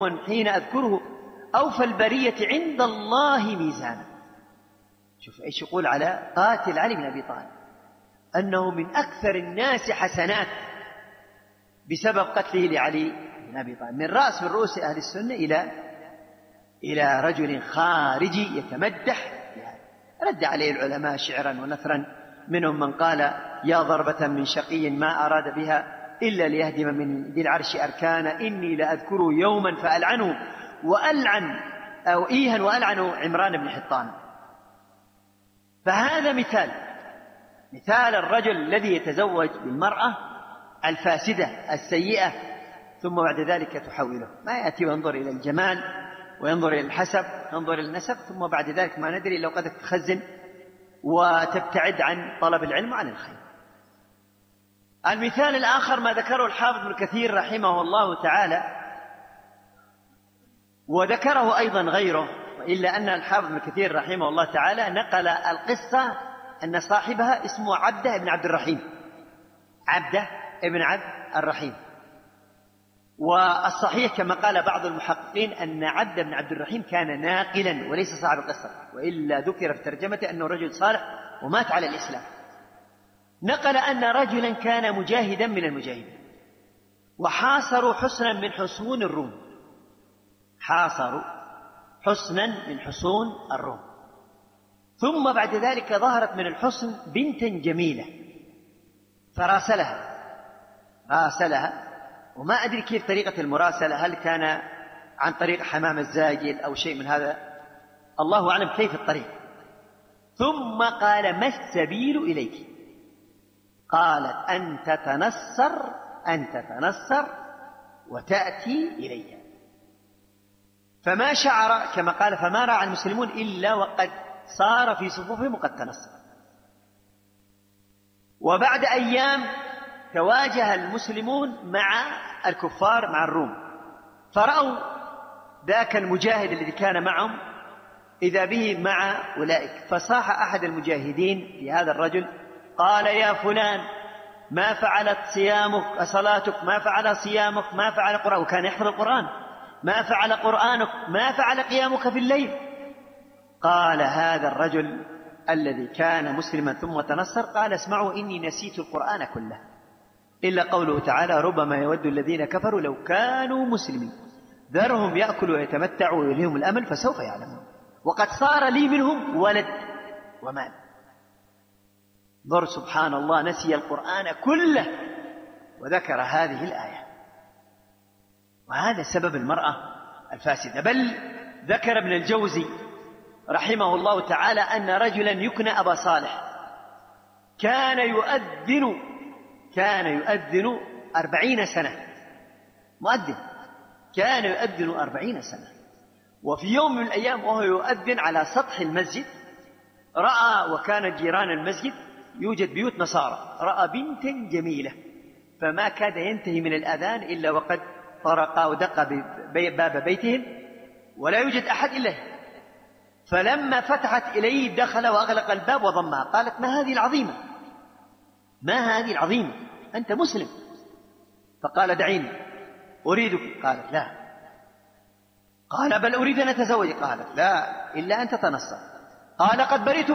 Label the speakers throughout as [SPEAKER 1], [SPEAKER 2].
[SPEAKER 1] حين أذكره أوفى البرية عند الله ميزانا. شوف إيش يقول على قاتل علي بن أبي طالب، أنه من أكثر الناس حسنات بسبب قتله لعلي بن أبي طالب، من رأس من رؤوس أهل السنة إلى رجل خارجي يتمدح بهذا. رد عليه العلماء شعرا ونثرا، منهم من قال: يا ضربة من شقي ما أراد بها إلا ليهدم من ذي العرش أركانا، إني لأذكره يوما فألعنه وألعن أو إيها وألعن عمران بن حطان. فهذا مثال الرجل الذي يتزوج بالمرأة الفاسدة السيئة ثم بعد ذلك تحوله، ما يأتي وينظر إلى الجمال وينظر إلى الحسب ينظر إلى النسب، ثم بعد ذلك ما ندري لو قد تخزن وتبتعد عن طلب العلم وعن الخير. المثال الآخر ما ذكره الحافظ ابن كثير رحمه الله تعالى، وذكره أيضا غيره، إلا أن الحافظ ابن كثير رحمه الله تعالى نقل القصة أن صاحبها اسمه عبده بن عبد الرحيم، عبده بن عبد الرحيم. والصحيح كما قال بعض المحققين أن عبده بن عبد الرحيم كان ناقلا وليس صاحب القصة، وإلا ذكر في ترجمته أنه رجل صالح ومات على الإسلام. نقل أن رجلا كان مجاهدا من المجاهدين، وحاصروا حصنا من حصون الروم، حاصروا حصنا من حصون الروم، ثم بعد ذلك ظهرت من الحصن بنتا جميلة فراسلها، وما أدري كيف طريقة المراسلة، هل كان عن طريق حمام الزاجل أو شيء من هذا، الله أعلم كيف الطريق. ثم قال: ما السبيل إليك؟ قالت: أن تتنصر وتأتي إلي. فما شعر كما قال، فما رأى المسلمون إلا وقد صار في صفوفهم وقد تنصر. وبعد أيام تواجه المسلمون مع الكفار مع الروم، فرأوا ذاك المجاهد الذي كان معهم إذا به مع أولئك، فصاح أحد المجاهدين في هذا الرجل قال: يا فلان، ما فعلت صيامك صلاتك، ما فعل صيامك، ما فعل قرآنك، وكان يحفظ القرآن، ما فعل قرآنك، ما فعل قيامك في الليل. قال هذا الرجل الذي كان مسلما ثم تنصر، قال: اسمعوا إني نسيت القرآن كله إلا قوله تعالى: ربما يود الذين كفروا لو كانوا مسلمين ذرهم يأكلوا ويتمتعوا ويلههم الأمل فسوف يعلمون وقد صار لي منهم ولد ومال. ضر سبحان الله، نسي القرآن كله وذكر هذه الآية. وهذا سبب المرأة الفاسدة. بل ذكر ابن الجوزي رحمه الله تعالى أن رجلا يكنى أبا صالح كان يؤذن 40 سنة، مؤذن كان يؤذن 40 سنة. وفي يوم من الأيام وهو يؤذن على سطح المسجد رأى، وكان جيران المسجد يوجد بيوت نصارى، رأى بنتا جميلة، فما كاد ينتهي من الأذان إلا وقد طرق ودق باب بيتهم ولا يوجد أحد إلا هي. فلما فتحت إليه دخل وأغلق الباب وضمها. قالت: ما هذه العظيمة، أنت مسلم. فقال: دعيني أريدك. قالت: لا. قال: بل أريد أن أتزوج. قالت: لا إلا أن تتنصر. قال: قد برئت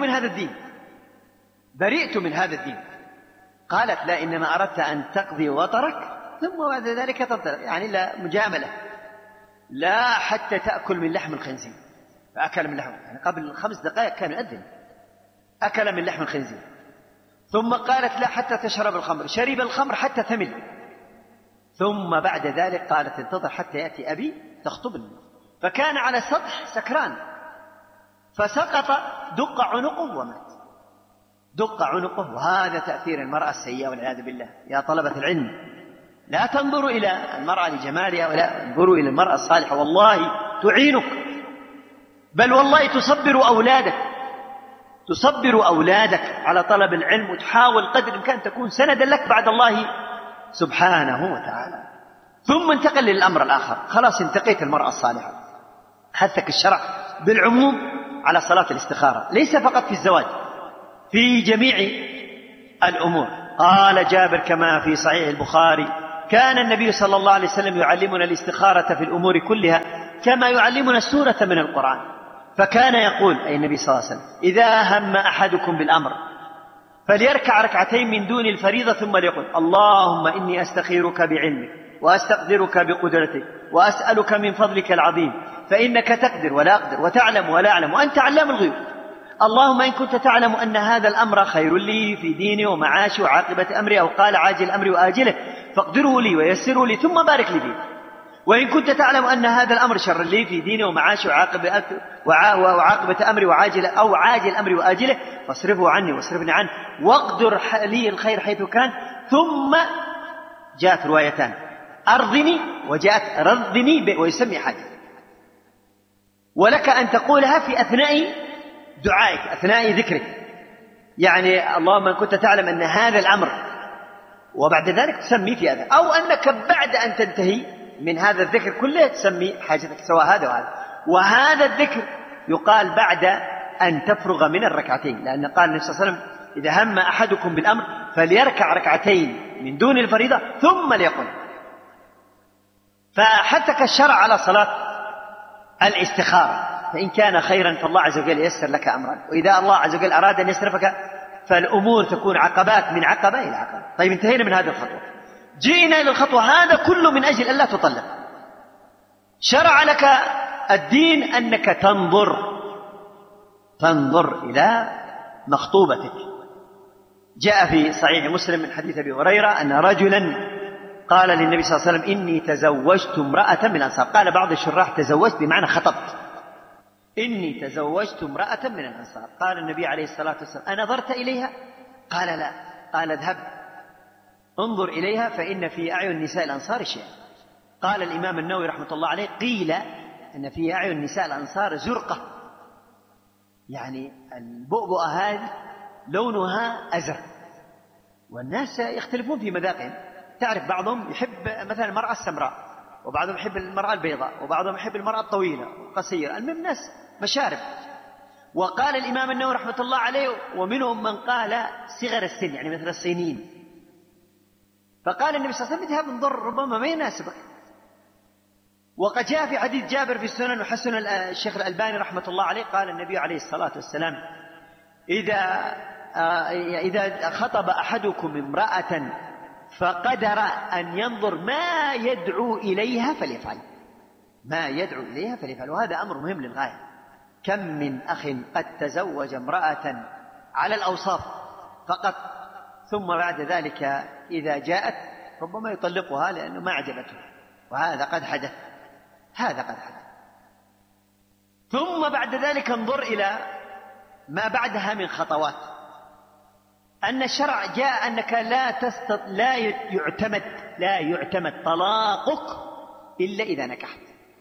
[SPEAKER 1] من هذا الدين. قالت: لا، إنما أردت أن تقضي وطرك ثم بعد ذلك تنطلق، يعني لا مجاملة، لا حتى تأكل من لحم الخنزير. فأكل من لحم، يعني قبل 5 دقائق كان يؤذن، أكل من لحم الخنزير. ثم قالت: لا حتى تشرب الخمر، شرب الخمر حتى ثمل. ثم بعد ذلك قالت: انتظر حتى يأتي أبي تخطبني. فكان على السطح سكران فسقط، دق عنقه ومات، دق عنقه. وهذا تأثير المرأة السيئة والعياذ بالله. يا طلبة العلم، لا تنظروا إلى المرأة لجمالها، ولا انظروا إلى المرأة الصالحة، والله تعينك، بل والله تصبر أولادك على طلب العلم، وتحاول قدر الإمكان تكون سندا لك بعد الله سبحانه وتعالى. ثم انتقل للأمر الآخر، خلاص انتقيت المرأة الصالحة، حثك الشرع بالعموم على صلاة الاستخارة، ليس فقط في الزواج، في جميع الأمور. قال جابر كما في صحيح البخاري كان النبي صلى الله عليه وسلم يعلمنا الاستخارة في الأمور كلها كما يعلمنا السورة من القرآن. فكان يقول أي النبي صلى الله عليه وسلم: إذا هم أحدكم بالأمر فليركع ركعتين من دون الفريضة ثم ليقل: اللهم إني أستخيرك بعلمك وأستقدرك بقدرتك وأسألك من فضلك العظيم فإنك تقدر ولا أقدر وتعلم ولا أعلم وأنت علام الغيوب. اللهم إن كنت تعلم أن هذا الأمر خير لي في ديني ومعاشي وعاقبة أمري، أو قال عاجل الأمر وآجله، فاقدره لي ويسره لي ثم بارك لي فيه. وإن كنت تعلم أن هذا الأمر شر لي في ديني ومعاشي وعاقبة أمري عاجل الأمر وآجله، فاصرفه عني واصرفني عنه واقدر لي الخير حيث كان. ثم جاءت روايتان: أرضني، وجاءت رضني، ويسمي حاجة. ولك أن تقولها في أثناء دعائك، أثناء ذكرك، يعني اللهم إن كنت تعلم أن هذا الأمر، وبعد ذلك تسمي في هذا، أو أنك بعد أن تنتهي من هذا الذكر كله تسمي حاجتك، سواء هذا وهذا. وهذا الذكر يقال بعد أن تفرغ من الركعتين، لأن قال النبي صلى الله عليه وسلم: إذا هم أحدكم بالأمر فليركع ركعتين من دون الفريضة ثم ليقل. فحثك الشرع على صلاة الاستخارة، فإن كان خيرا فالله عز وجل ييسر لك أمرا، وإذا الله عز وجل أراد أن يصرفك فالأمور تكون عقبات من عقبة إلى عقبة. طيب، انتهينا من هذه الخطوة، جئنا إلى الخطوة، هذا كله من أجل ألا تطلق. شرع لك الدين أنك تنظر إلى مخطوبتك. جاء في صحيح مسلم من حديث أبي هريرة أن رجلا قال للنبي صلى الله عليه وسلم: إني تزوجت امرأة من الأنصار. قال بعض الشراح: تزوجت بمعنى خطبت. إني تزوجت امرأة من الأنصار. قال النبي عليه الصلاة والسلام: أنظرت إليها؟ قال: لا. قال: اذهب انظر إليها فإن في أعين نساء الأنصار شيئا. قال الإمام النووي رحمة الله عليه: قيل أن في أعين نساء الأنصار زرقة، يعني البؤبؤة هذه لونها أزرق، والناس يختلفون في مذاقهم. تعرف بعضهم يحب مثلا المرأة السمراء، وبعضهم يحب المرأة البيضاء، وبعضهم يحب المرأة الطويلة والقصيرة، المهم ناس مشارب. وقال الإمام النووي رحمة الله عليه: ومنهم من قال صغر السن، يعني مثل الصينيين. فقال النبي صلى الله عليه وسلم: اذهب انظر ربما ما يناسبك. وقد جاء في حديث جابر في السنن وحسن الشيخ الألباني رحمة الله عليه، قال النبي عليه الصلاة والسلام: إذا خطب أحدكم امرأة فقدر أن ينظر ما يدعو إليها فليفعل، ما يدعو إليها فليفعل. وهذا أمر مهم للغاية. كم من أخ قد تزوج امرأة على الأوصاف فقط، ثم بعد ذلك إذا جاءت ربما يطلقها لأنه ما عجبته، وهذا قد حدث، هذا قد حدث. ثم بعد ذلك انظر إلى ما بعدها من خطوات. أن الشرع جاء أنك لا يعتمد طلاقك إلا إذا نكحت،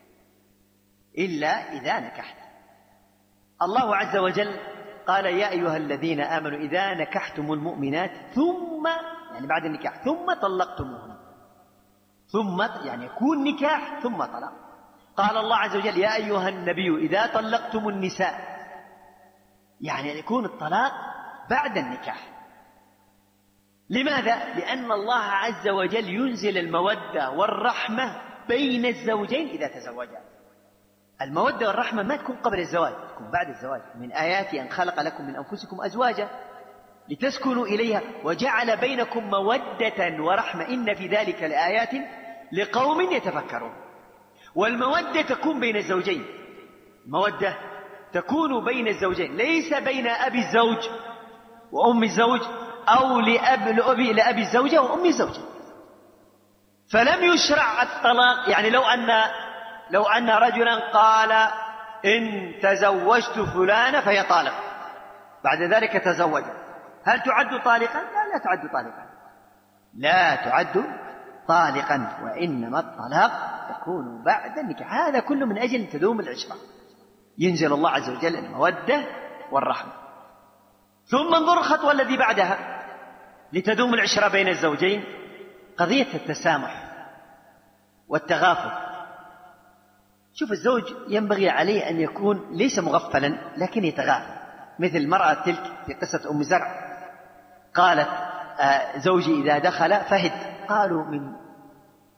[SPEAKER 1] إلا إذا نكحت. الله عز وجل قال: يا أيها الذين آمنوا إذا نكحتم المؤمنات ثم، يعني بعد النكاح، ثم طلقتموهن، ثم يعني يكون نكاح ثم طلاق. قال الله عز وجل: يا أيها النبي إذا طلقتم النساء، يعني يكون الطلاق بعد النكاح. لماذا؟ لأن الله عز وجل ينزل المودة والرحمة بين الزوجين إذا تزوجا. المودة والرحمة ما تكون قبل الزواج، تكون بعد الزواج. من آياته أن خلق لكم من أنفسكم أزواجا لتسكنوا إليها وجعل بينكم مودة ورحمة، إن في ذلك لآيات لقوم يتفكرون. والمودة تكون بين الزوجين، المودة تكون بين الزوجين، ليس بين أبي الزوج وأم الزوج، أو لأبي الزوجة وأم الزوجة. فلم يشرع الطلاق، يعني لو أن رجلا قال: إن تزوجت فلانة فهي طالق، بعد ذلك تزوج، هل تعد طالقا؟ لا تعد طالقا، لا تعد طالقا، وإنما الطلاق يكون بعد النكاح. هذا كله من أجل تدوم العشرة، ينزل الله عز وجل المودة والرحمة. ثم انظر الخطوة التي بعدها لتدوم العشرة بين الزوجين، قضية التسامح والتغافل. شوف، الزوج ينبغي عليه أن يكون ليس مغفلا لكن يتغافل، مثل المرأة تلك في قصة أم زرع، قالت: زوجي إذا دخل فهد. قالوا: من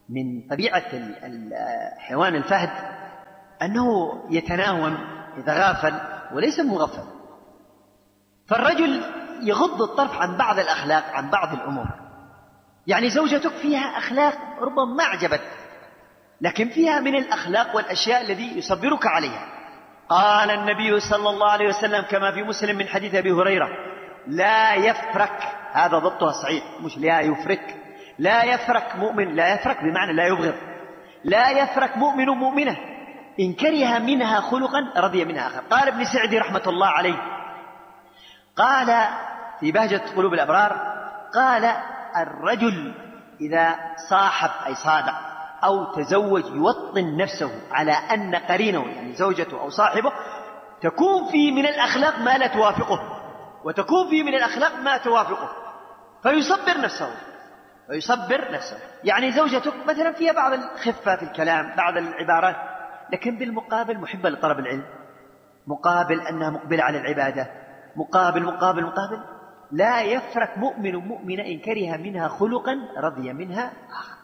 [SPEAKER 1] من طبيعة الحيوان الفهد أنه يتناوم إذا غافل وليس مغفل، فالرجل يغض الطرف عن بعض الأخلاق، عن بعض الأمور. يعني زوجتك فيها أخلاق ربما ما أعجبتك، لكن فيها من الأخلاق والأشياء الذي يصبرك عليها. قال النبي صلى الله عليه وسلم كما في مسلم من حديث أبي هريرة: لا يفرك، هذا ضبطها صحيح مش لا يفرك، لا يفرك مؤمن، لا يفرك بمعنى لا يبغض، لا يفرك مؤمن مؤمنة إن كره منها خلقا رضي منها آخر. قال ابن سعدي رحمة الله عليه، قال في بهجة قلوب الأبرار، قال: الرجل إذا صاحب أي صادق أو تزوج يوطن نفسه على أن قرينه يعني زوجته أو صاحبه تكون فيه من الأخلاق ما لا توافقه، وتكون فيه من الأخلاق ما توافقه، فيصبر نفسه. يعني زوجتك مثلا فيها بعض الخفة في الكلام، بعض العبارات، لكن بالمقابل محبة لطلب العلم، مقابل أنها مقبلة على العبادة، مقابل لا يفرق مؤمن مؤمنة إن كره منها خلقا رضي منها آخر.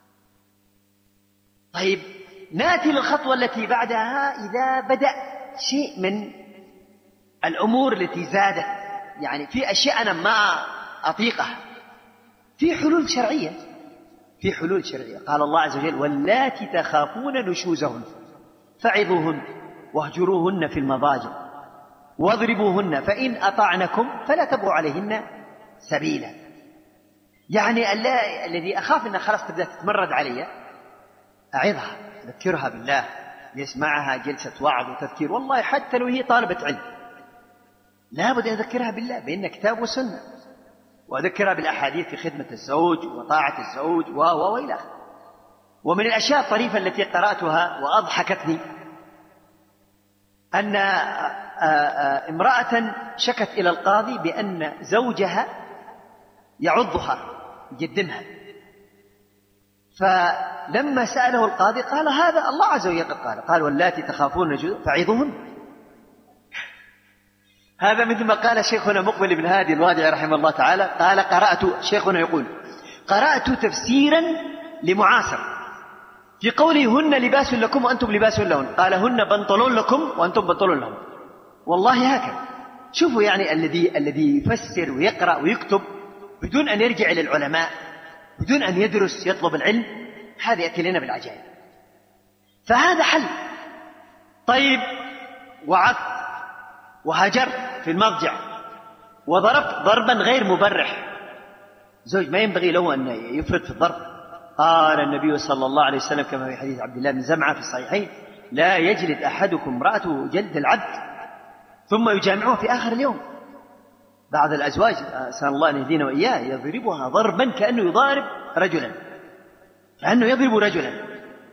[SPEAKER 1] طيب نأتي للخطوة التي بعدها. إذا بدأ شيء من الأمور التي زادت، يعني في أشياء أنا ما أطيقها، في حلول شرعية. قال الله عز وجل: واللاتي تخافون نشوزهن فعظوهن واهجروهن في المضاجع واضربوهن فإن أطعنكم فلا تبغوا عليهن سبيلا. يعني الذي أخاف أنها خلاص تبدأ تتمرد علي، أعظها، أذكرها بالله، يسمعها جلسة وعظ وتذكير. والله حتى لو هي طالبة علم لا بد أن أذكرها بالله بأن كتاب وسنة، وأذكرها بالأحاديث في خدمة الزوج وطاعة الزوج وإلى آخره. ومن الأشياء الطريفة التي قرأتها وأضحكتني أن امرأة شكت إلى القاضي بأن زوجها يعضها يقدمها، فلما سأله القاضي قال: هذا الله عز وجل قال: واللاتي تخافون نشوزهن فعظوهن. هذا مثل ما قال شيخنا مقبل بن هادي الوادعي رحمه الله تعالى، قال شيخنا يقول: قرأت تفسيرا لمعاصر في قوله: هن لباس لكم وأنتم لباس لهن، قال: هن بنطلون لكم وأنتم بنطلون لهم. والله هكذا. شوفوا يعني الذي يفسر ويقرأ ويكتب بدون أن يرجع إلى العلماء، بدون أن يدرس يطلب العلم، هذا يأتي لنا بالعجائب. فهذا حل. طيب وعظت وهجرت في المضجع وضربت ضربا غير مبرح، زوج ما ينبغي له أن يفرط في الضرب. قال النبي صلى الله عليه وسلم كما في حديث عبد الله بن زمعة في الصحيحين: لا يجلد أحدكم امرأته جلد العبد ثم يجامعها في آخر اليوم. بعض الأزواج أسأل الله أن يهدينا وإياه يضربها ضربا كأنه يضرب رجلا،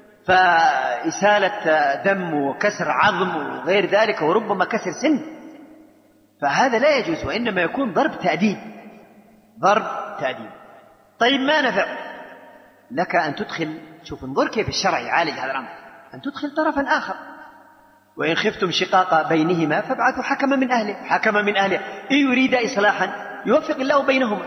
[SPEAKER 1] فإسالة دم وكسر عظم وغير ذلك، وربما كسر سن، فهذا لا يجوز، وإنما يكون ضرب تأديب. طيب ما نفع لك أن تدخل، شوف انظر كيف الشرع يعالج هذا الأمر، أن تدخل طرفا آخر: وإن خفتم شقاق بينهما فابعثوا حكما من أهله إن يريد إصلاحا يوفق الله بينهما.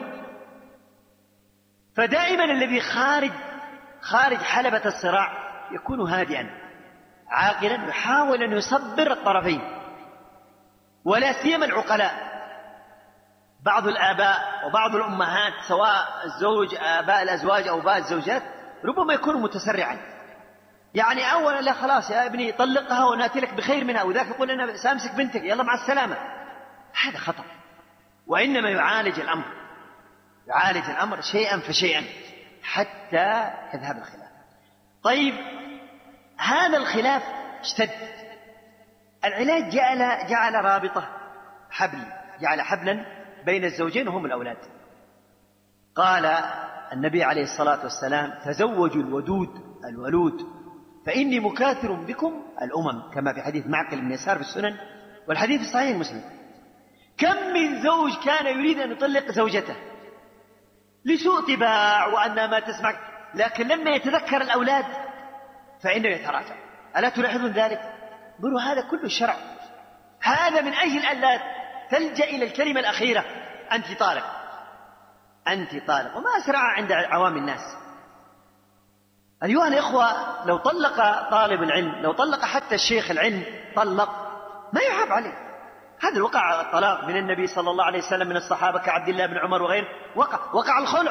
[SPEAKER 1] فدائما الذي خارج حلبة الصراع يكون هادئا عاقلا، يحاول أن يصبر الطرفين، ولا سيما العقلاء. بعض الآباء وبعض الأمهات سواء الزوج آباء الأزواج أو آباء الزوجات ربما يكون متسرعا، يعني أولا لا خلاص يا ابني طلقها ونأتي لك بخير منها، وذاك يقول أنا سامسك بنتك يلا مع السلامة. هذا خطأ. وإنما يعالج الأمر شيئا فشيئا حتى يذهب الخلاف. طيب هذا الخلاف اشتد، العلاج جعل رابطة جعل حبلا بين الزوجين وهم الأولاد. قال النبي عليه الصلاة والسلام: تزوجوا الولود فإني مكاثر بكم الأمم، كما في حديث معقل بن يسار في السنن، والحديث الصحيح مسلم. كم من زوج كان يريد أن يطلق زوجته لسوء طباع وأنها ما تسمع، لكن لما يتذكر الأولاد فإنه يتراجع. ألا تلاحظون ذلك؟ قولوا هذا كله الشرع، هذا من أجل أن لا تلجأ إلى الكلمة الأخيرة: أنت طالق. وما أسرع عند عوام الناس. أيها الإخوة، لو طلق طالب العلم، لو طلق حتى الشيخ العلم طلق، ما يعاب عليه. هذا وقع الطلاق من النبي صلى الله عليه وسلم، من الصحابة كعبد الله بن عمر وغيره، وقع الخلع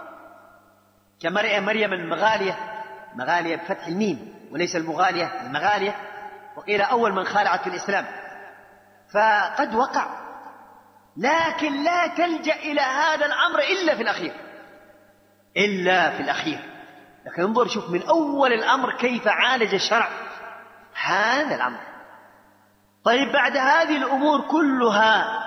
[SPEAKER 1] كمريم المغالية، مغالية بفتح الميم وليس المغالية، المغالية، وقيل أول من خالعت في الإسلام، فقد وقع. لكن لا تلجأ إلى هذا الأمر إلا في الأخير، إلا في الأخير. لكن انظر شوف من أول الأمر كيف عالج الشرع هذا الأمر. طيب بعد هذه الأمور كلها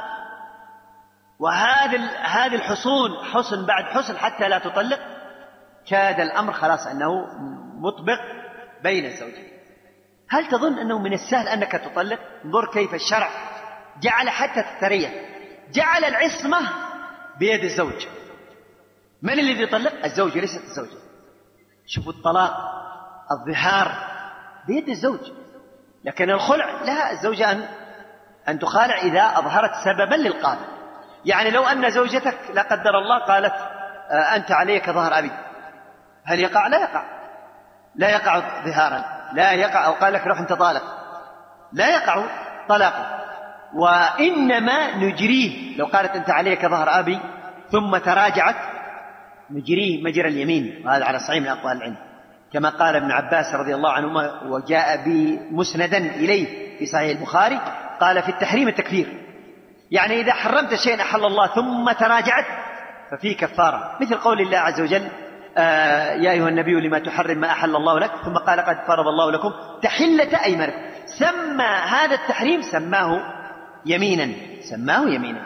[SPEAKER 1] وهذه الحصون، حصن بعد حصن حتى لا تطلق، كاد الأمر خلاص أنه مطبق بين الزوجين. هل تظن أنه من السهل أنك تطلق؟ انظر كيف الشرع جعل حتى الثرية، جعل العصمة بيد الزوج. من الذي يطلق؟ الزوج ليست الزوجة. شوفوا الطلاق، الظهار بيد الزوج، لكن الخلع لها الزوجة أن تخالع إذا أظهرت سببا للقابل. يعني لو أن زوجتك لا قدر الله قالت أنت عليك ظهر أبي، هل يقع؟ لا يقع، لا يقع ظهارا، لا يقع. أو قال لك روح أنت طالق، لا يقع طلاقه، وإنما نجريه. لو قالت أنت عليك ظهر أبي ثم تراجعت، نجريه مجرى اليمين، وهذا على صحيح من أقوال العلم، كما قال ابن عباس رضي الله عنهما، وجاء بمسندا إليه في صحيح البخاري، قال في التحريم التكفير، يعني إذا حرمت شيئا أحل الله ثم تراجعت ففي كفارة، مثل قول الله عز وجل يا أيها النبي لما تحرم ما أحل الله لك، ثم قال قد فرض الله لكم تحلة أيمانكم. سمى هذا التحريم، سماه يمينا، سماه يمينا.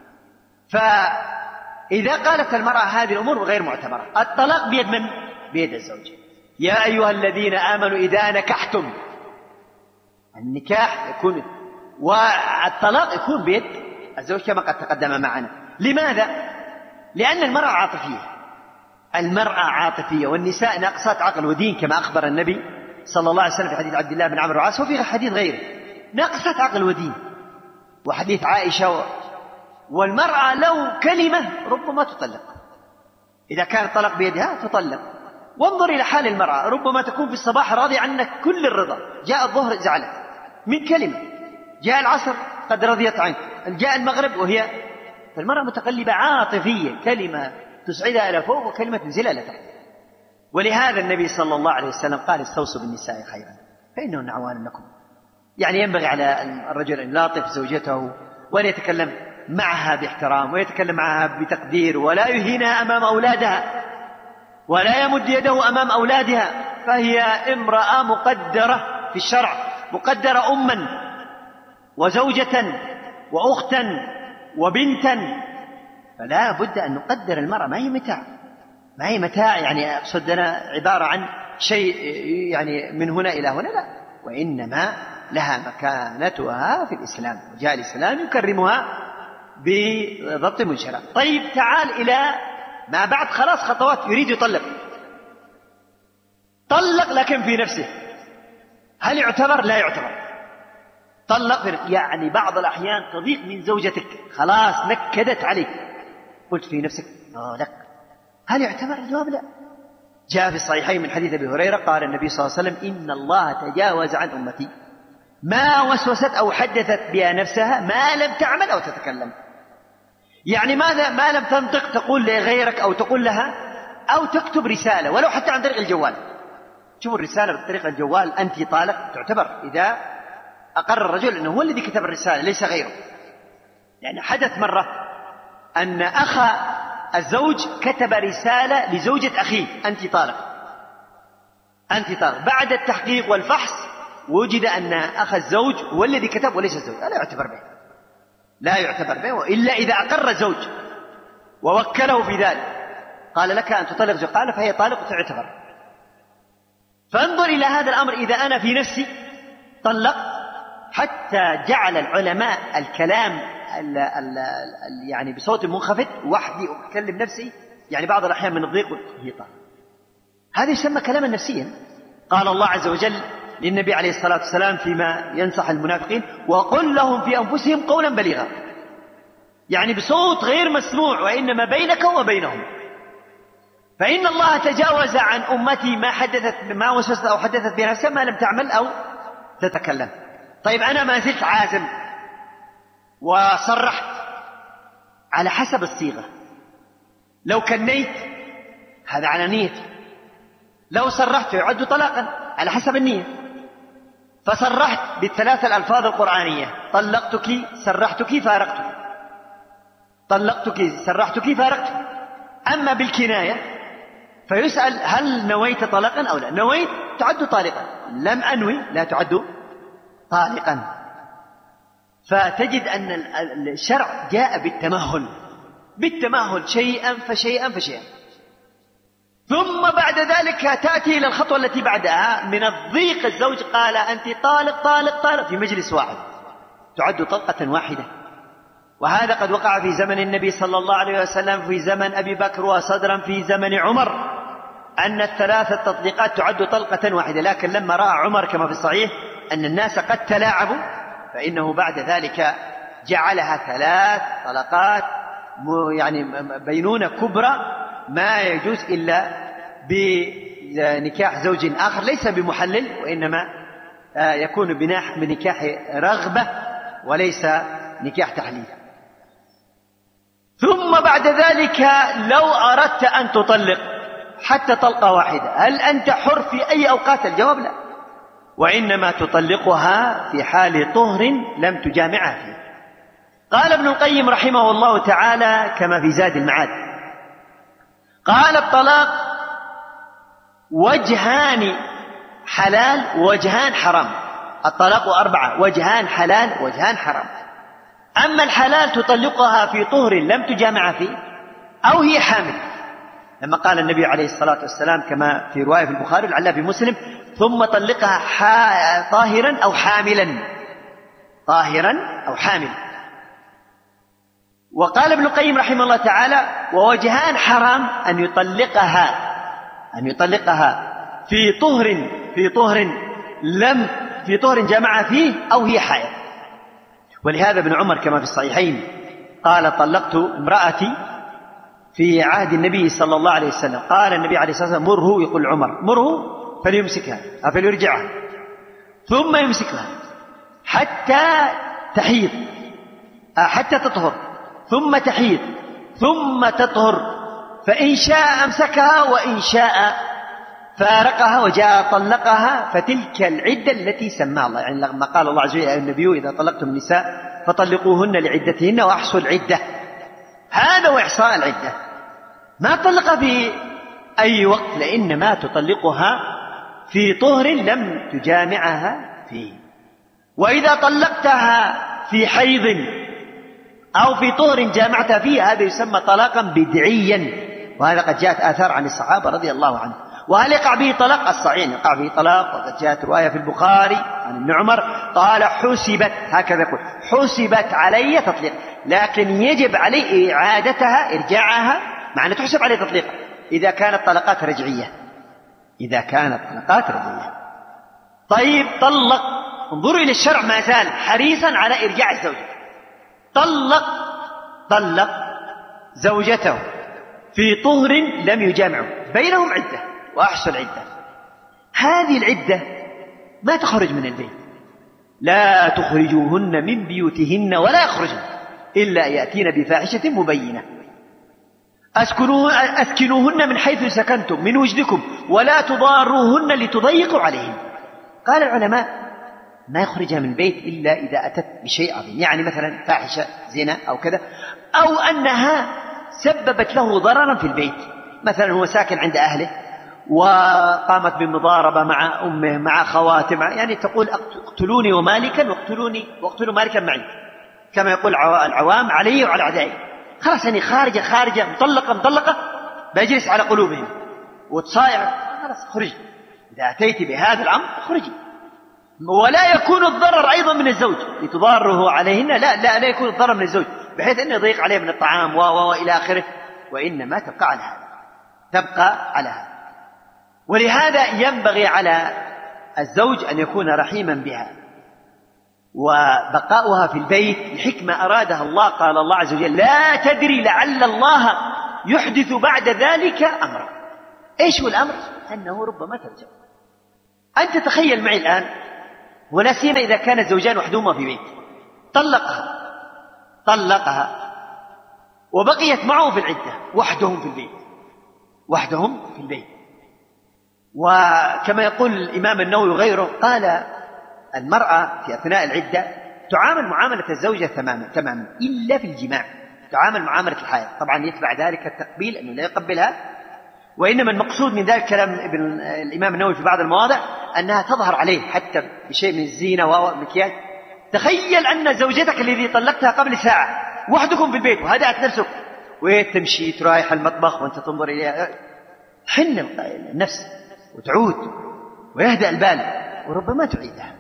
[SPEAKER 1] فإذا قالت المرأة هذه الأمور غير معتبرة، الطلاق بيد من؟ بيد الزوج. يا أيها الذين آمنوا إذا نكحتم، النكاح يكون والطلاق يكون بيد الزوج كما قد تقدم معنا. لماذا؟ لأن المرأة عاطفية، المرأة عاطفية، والنساء ناقصات عقل ودين، كما أخبر النبي صلى الله عليه وسلم في حديث عبد الله بن عمرو العاص، وفي حديث غيره ناقصات عقل ودين، وحديث عائشة. والمرأة لو كلمة ربما تطلق، إذا كان الطلاق بيدها تطلق. وانظر إلى حال المرأة، ربما تكون في الصباح راضية عنك كل الرضا، جاء الظهر زعلت من كلمة، جاء العصر قد رضيت عنك، جاء المغرب وهي، فالمرأة متقلبة عاطفية، كلمة تسعدها إلى فوق وكلمة تنزلها إلى تحت. ولهذا النبي صلى الله عليه وسلم قال استوصوا بالنساء خيرا فإنهن عوان لكم. يعني ينبغي على الرجل أن يلاطف زوجته وأن يتكلم معها باحترام ويتكلم معها بتقدير، ولا يهينها أمام أولادها، ولا يمد يده أمام أولادها، فهي امرأة مقدرة في الشرع، مقدرة أما وزوجة وأختا وبنتا، فلا بد أن نقدر المرأة. ما هي متاع، ما هي متاع يعني أقصدنا عبارة عن شيء يعني من هنا إلى هنا، لا، وإنما لها مكانتها في الإسلام، وجاء الإسلام يكرمها بضبط منشرة. طيب تعال إلى ما بعد، خلاص خطوات، يريد يطلق، طلق لكن في نفسه، هل يعتبر؟ لا يعتبر. طلق في نفسه، يعني بعض الأحيان تضيق من زوجتك، خلاص نكدت عليك، قلت في نفسك لك، هل يعتبر؟ الجواب لا. جاء في الصحيحين من حديث أبي هريرة قال النبي صلى الله عليه وسلم إن الله تجاوز عن أمتي ما وسوست أو حدثت بها نفسها ما لم تعمل أو تتكلم. يعني ماذا؟ ما لم تنطق تقول لغيرك أو تقول لها، أو تكتب رسالة ولو حتى عن طريق الجوال. شوفوا الرسالة بطريقة الجوال، أنت طالق، تعتبر إذا أقر الرجل أنه هو الذي كتب الرسالة ليس غيره. يعني حدث مرة أن أخ الزوج كتب رسالة لزوجة أخيه أنت طالق، أنت طالق. بعد التحقيق والفحص وجد أن أخ الزوج هو الذي كتب وليس الزوج، لا يعتبر به، لا يعتبر به إلا إذا أقر الزوج ووكله في ذلك، قال لك أن تطلق زوج، قال فهي طالق تعتبر. فانظر إلى هذا الأمر، إذا أنا في نفسي طلق، حتى جعل العلماء الكلام يعني بصوت منخفض، وحدي أكلم نفسي، يعني بعض الأحيان من الضيق هي طالق، هذا يسمى كلاما نفسيا. قال الله عز وجل للنبي عليه الصلاة والسلام فيما ينصح المنافقين وقل لهم في أنفسهم قولا بليغا، يعني بصوت غير مسموع، وإنما بينك وبينهم. فإن الله تجاوز عن أمتي ما وسوست أو حدثت بنفسها ما لم تعمل أو تتكلم. طيب أنا ما زلت عازم وصرحت على حسب الصيغة، لو كنيت هذا على نيتي، لو صرحت يعد طلاقا على حسب النية. فصرحت بالثلاث الألفاظ القرآنية: طلقتك، سرحتك، فارقتك. طلقتك، سرحتك، فارقتك. أما بالكناية فيسأل هل نويت طلاقا أو لا. نويت تعد طالقا، لم أنوي لا تعد طالقا. فتجد أن الشرع جاء بالتمهل شيئا فشيئا فشيئا. ثم بعد ذلك تأتي إلى الخطوة التي بعدها من الضيق. الزوج قال أنت طالق طالق طالق في مجلس واحد، تعد طلقة واحدة. وهذا قد وقع في زمن النبي صلى الله عليه وسلم، في زمن أبي بكر، وصدرا في زمن عمر، أن الثلاث التطليقات تعد طلقة واحدة. لكن لما رأى عمر كما في الصحيح أن الناس قد تلاعبوا، فإنه بعد ذلك جعلها ثلاث طلقات، يعني بينونة كبرى، ما يجوز إلا بنكاح زوج آخر ليس بمحلل، وإنما يكون بنكاح رغبة وليس نكاح تحليل. ثم بعد ذلك لو أردت أن تطلق حتى طلقة واحدة، هل أنت حر في أي أوقات؟ الجواب لا، وإنما تطلقها في حال طهر لم تجامعها فيه. قال ابن القيم رحمه الله تعالى كما في زاد المعاد، قال الطلاق وجهان حلال ووجهان حرام. الطلاق 4: وجهان حلال ووجهان حرام. أما الحلال تطلقها في طهر لم تجامع فيه أو هي حامل، لما قال النبي عليه الصلاة والسلام كما في رواية في البخاري لعلها في مسلم: ثم طلقها طاهرا أو حاملا، طاهرا أو حاملا. وقال ابن القيم رحمه الله تعالى: ووجهان حرام أن يطلقها في طهر جمع فيه أو هي حائض. ولهذا ابن عمر كما في الصحيحين قال: طلقت امرأتي في عهد النبي صلى الله عليه وسلم. قال النبي عليه الصلاة والسلام: مره، يقول عمر: مره فليمسكها فليرجعها، ثم يمسكها حتى تحيض، حتى تطهر، ثم تحيض، ثم تطهر، فإن شاء أمسكها وإن شاء فارقها وجاء طلقها، فتلك العدة التي سماها الله. يعني لما قال الله عز وجل: يا النبي إذا طلقتم النساء فطلقوهن لعدتهن وأحصوا العدة، هذا وإحصاء العدة. ما طلق في أي وقت، لإنما تطلقها في طهر لم تجامعها فيه. وإذا طلقتها في حيض أو في طهر جامعتها فيه، هذا يسمى طلاقا بدعيا، وهذا قد جاءت آثار عن الصحابة رضي الله عنهم. وهل يقع به طلاق؟ الصحيح يقع به طلاق، وقد جاءت رواية في البخاري عن ابن عمر قال: حسبت، هكذا يقول: حسبت علي تطليق، لكن يجب علي إعادتها، إرجاعها، مع أن تحسب عليه تطليق إذا كانت طلقات رجعية. طيب طلق، انظروا إلى الشرع ما زال حريصا على إرجاع الزوجة. طلق زوجته في طهر لم يجامعه، بينهم عدة وأحصوا العدة. هذه العدة ما تخرج من البيت، لا تخرجوهن من بيوتهن ولا يخرجن إلا يأتين بفاحشة مبينة. أسكنوهن من حيث سكنتم من وجدكم ولا تضاروهن لتضيقوا عليهن. قال العلماء: ما يخرجها من البيت إلا إذا أتت بشيء عظيم، يعني مثلا فاحشة، زنا أو كذا، أو أنها سببت له ضررا في البيت، مثلا هو ساكن عند أهله وقامت بمضاربة مع أمه مع خواته، يعني تقول: اقتلوني ومالكا واقتلوا مالكا معي، كما يقول العوام: علي وعلى أعدائي. خلاص، يعني خارجة مطلقة بيجلس على قلوبهم وتصايع، خلاص خرج. إذا أتيت بهذا الأمر خرجي. ولا يكون الضرر أيضا من الزوج لتضاره عليهن، لا يكون الضرر من الزوج بحيث أنه يضيق عليه من الطعام وإلى آخره، وإنما تبقى على هذا. ولهذا ينبغي على الزوج أن يكون رحيما بها، وبقاؤها في البيت لحكمة أرادها الله. قال الله عز وجل: لا تدري لعل الله يحدث بعد ذلك أمرا. إيش هو الأمر؟ أنه ربما ترجع. أنت تخيل معي الآن، ولا سيما إذا كان الزوجان وحدهما في بيت، طلقها وبقيت معه في العدة وحدهم في البيت. وكما يقول الإمام النووي وغيره، قال المرأة في أثناء العدة تعامل معاملة الزوجة تماما إلا في الجماع، تعامل معاملة الحائض. طبعا يتبع ذلك التقبيل، أنه لا يقبلها، وإنما المقصود من ذلك كلام الإمام النووي في بعض المواضع أنها تظهر عليه حتى بشيء من الزينة ومكياج. تخيل أن زوجتك الذي طلقتها قبل ساعة وحدكم في البيت وهدأت نفسك، وتمشي ترايح المطبخ وأنت تنظر إليها، حن النفس وتعود ويهدأ البال، وربما تعيدها،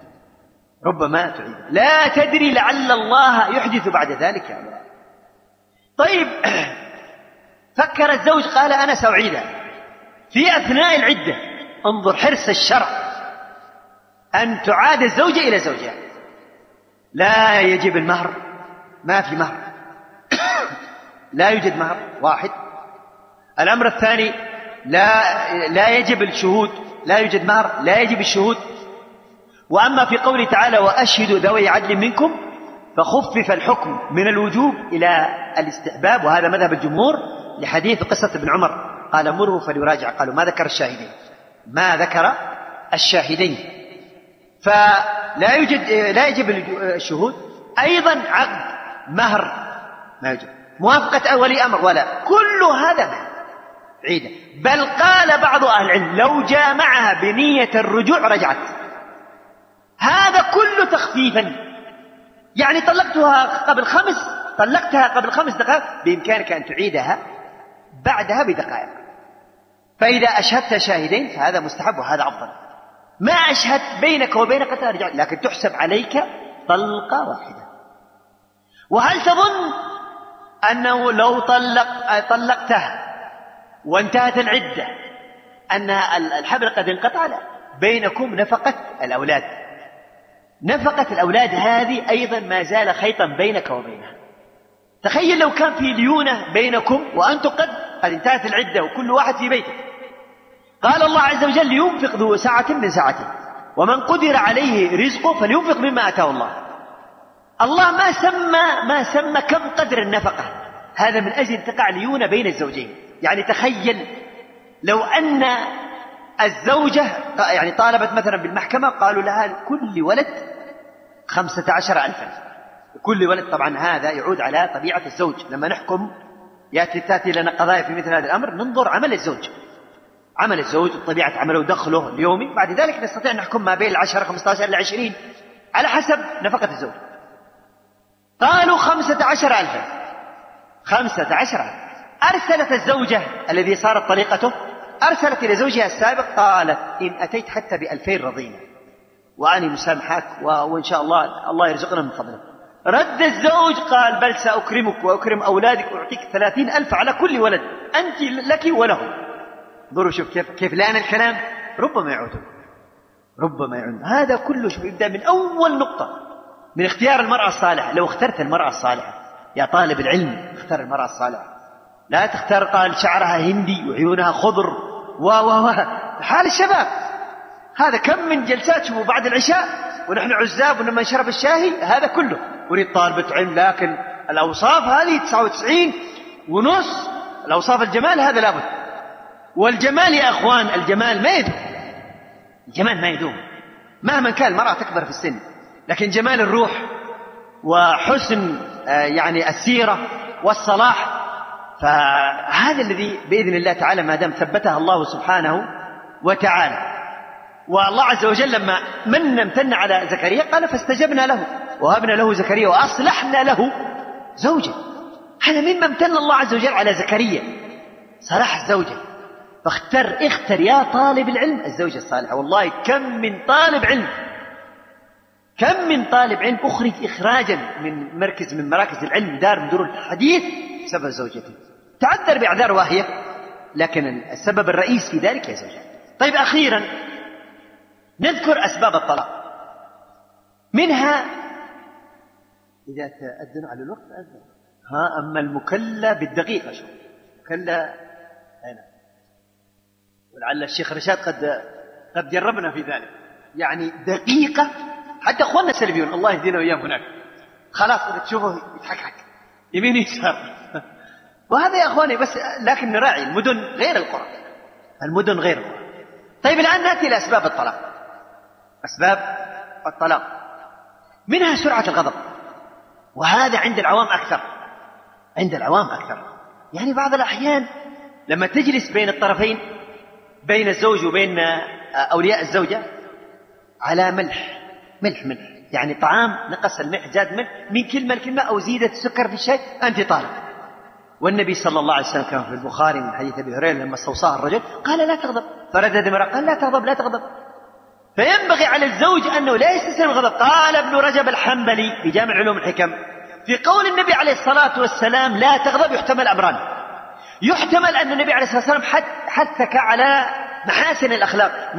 [SPEAKER 1] لا تدري، لعل الله يحدث بعد ذلك أمرا. طيب، فكر الزوج قال أنا سأعيدها في أثناء العدة. انظر حرص الشرع أن تعاد الزوجة إلى زوجها، لا يجب المهر، ما في مهر لا يوجد مهر، واحد. الأمر الثاني، لا يجب الشهود، لا يوجد مهر، لا يجب الشهود. وأما في قوله تعالى وأشهدوا ذوي عدل منكم، فخفف الحكم من الوجوب إلى الاستحباب، وهذا مذهب الجمهور لحديث قصة ابن عمر قال مره فليراجع، قالوا ما ذكر الشاهدين. لا يجب الشهود. أيضا عقد مهر ما يجب، موافقة ولي أمر ولا، كل هذا ما عيدة. بل قال بعض أهل العلم لو جامعها بنية الرجوع رجعت. هذا كله تخفيفا، يعني طلقتها قبل 5 دقائق، بإمكانك أن تعيدها بعدها بدقائق. فإذا أشهدت شاهدين فهذا مستحب وهذا أفضل. ما أشهد بينك وبينك ترجع، لكن تحسب عليك طلقة واحدة. وهل تظن أنه لو طلقتها وانتهت العدة أن الحبل قد انقطع؟ لا، بينكم نفقة الأولاد هذه أيضا ما زال خيطا بينك وبينها. تخيل لو كان في ليونة بينكم وأنتم قد انتهت العدة وكل واحد في بيته. قال الله عز وجل لينفق ذو سعة من سعته ومن قدر عليه رزقه فلينفق مما آتاه الله. الله ما سمى كم قدر النفقة، هذا من أجل تقع ليونة بين الزوجين. يعني تخيل لو أن الزوجة يعني طالبت مثلا بالمحكمة، قالوا لها كل ولد 15,000. كل ولد، طبعا هذا يعود على طبيعة الزوج. لما نحكم تأتي لنا قضايا في مثل هذا الأمر، ننظر عمل الزوج وطبيعة عمله ودخله اليومي، بعد ذلك نستطيع أن نحكم ما بين 10 15 إلى 20 على حسب نفقة الزوج. قالوا 15,000. أرسلت الزوجة الذي صارت طليقته، أرسلت إلى زوجها السابق قالت إن أتيت حتى ب2000 رضينا وأني مسامحك وإن شاء الله يرزقنا من فضله. رد الزوج قال بل سأكرمك وأكرم أولادك وأعطيك 30,000 على كل ولد، أنت لك وله. انظروا شوف كيف لان الكلام ربما يعود. هذا كله شوف يبدأ من أول نقطة، من اختيار المرأة الصالحة. لو اخترت المرأة الصالحة يا طالب العلم، اختار المرأة الصالحة، لا تختار قال شعرها هندي وعيونها خضر حال الشباب هذا. كم من جلسات شوفوا بعد العشاء ونحن عزاب ولما نشرب الشاهي، هذا كله أريد طالبة علم. لكن الأوصاف هذه 99.5 الأوصاف الجمال هذا لابد. والجمال يا أخوان، الجمال ما يدوم مهما كان. المرأة تكبر في السن، لكن جمال الروح وحسن يعني السيرة والصلاح، فهذا الذي بإذن الله تعالى ما دام ثبتها الله سبحانه وتعالى. والله عز وجل لما امتن على زكريا قال فاستجبنا له وهبنا له زكريا وأصلحنا له زوجة. هذا مما امتن الله عز وجل على زكريا، صلاح الزوجة. اختر يا طالب العلم الزوجة الصالحة. والله كم من طالب علم أخرج إخراجا من مراكز العلم، دار من دور الحديث بسبب زوجته، تعذر بأعذار واهية، لكن السبب الرئيس في ذلك يا زوجة. طيب، أخيرا نذكر أسباب الطلاق. منها إذا تأذن على الوقت أذن. أما المكلة بالدقيقة، شو مكلة هنا ولعل الشيخ رشاد قد جربنا في ذلك، يعني دقيقة. حتى أخواننا السلفيون الله يهدينا وإياهم هناك خلاص تشوفه يتحكحك يمين يسار وهذا يا أخواني بس، لكن نراعي المدن غير القرى، المدن غير القرى. طيب الآن نأتي لأسباب الطلاق. أسباب الطلاق منها سرعة الغضب، وهذا عند العوام أكثر، عند العوام أكثر. يعني بعض الأحيان لما تجلس بين الطرفين، بين الزوج وبين أولياء الزوجة، على ملح، يعني طعام نقص الملح زاد من كلمة لكلمة، أو زيدت السكر في الشاي، أنت طالق. والنبي صلى الله عليه وسلم كما في البخاري من حديث أبي هريرة لما استوصاه الرجل قال لا تغضب، فردد امرأة قال لا تغضب لا تغضب. فينبغي على الزوج أنه لا يستسلم الغضب. قال ابن رجب الحنبلي في جامع علوم الحكم في قول النبي عليه الصلاة والسلام لا تغضب يحتمل أمران. يحتمل أن النبي عليه الصلاة والسلام حثك على محاسن الأخلاق